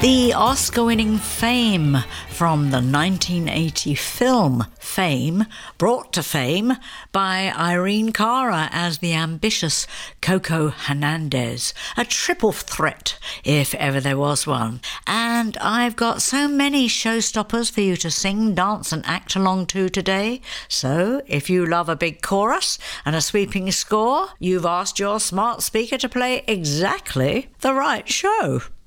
The Oscar-winning Fame from the 1980 film Fame, brought to fame by Irene Cara as the ambitious Coco Hernandez, a triple threat if ever there was one. And I've got so many showstoppers for you to sing, dance and act along to today. So if you love a big chorus and a sweeping score, you've asked your smart speaker to play exactly the right show.